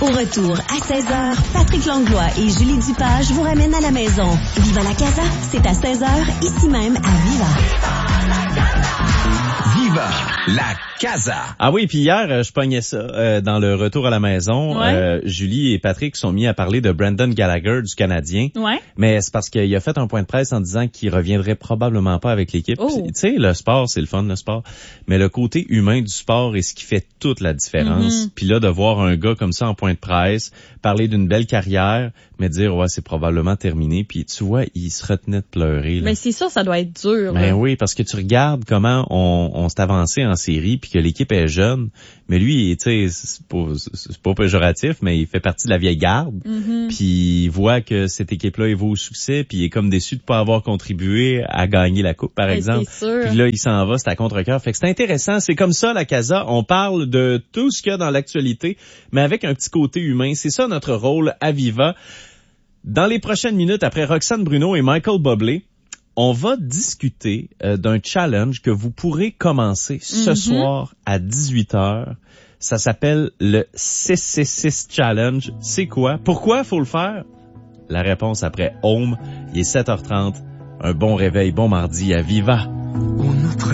Au retour, à 16h, Patrick Langlois et Julie Dupage vous ramènent à la maison. Viva la Casa, c'est à 16h, ici même à Viva. Viva la Casa. Ah oui, puis hier, je pognais ça dans le retour à la maison. Ouais. Julie et Patrick sont mis à parler de Brendan Gallagher du Canadien. Ouais. Mais c'est parce qu'il a fait un point de presse en disant qu'il reviendrait probablement pas avec l'équipe. Oh. Tu sais, le sport, c'est le fun, le sport. Mais le côté humain du sport est ce qui fait toute la différence. Puis là, de voir un gars comme ça en point de presse, parler d'une belle carrière, mais dire, ouais, c'est probablement terminé. Puis tu vois, il se retenait de pleurer. Là. Mais c'est ça, ça doit être dur. Ben là. oui, parce que tu regardes comment on s'est avancé en série, puis que l'équipe est jeune, mais lui, tu sais, c'est pas péjoratif, mais il fait partie de la vieille garde, puis il voit que cette équipe-là est au succès, puis il est comme déçu de pas avoir contribué à gagner la coupe, par Ben, exemple. c'est sûr. Puis là, il s'en va, c'est à contre-cœur. Fait que c'est intéressant, c'est comme ça, la Casa, on parle de tout ce qu'il y a dans l'actualité, mais avec un petit côté humain. C'est ça notre rôle à Viva. Dans les prochaines minutes, après Roxane Bruno et Michael Bublé, on va discuter d'un challenge que vous pourrez commencer ce soir à 18h. Ça s'appelle le 666 Challenge. C'est quoi? Pourquoi faut le faire? La réponse après Home. Il est 7h30. Un bon réveil, bon mardi à Viva.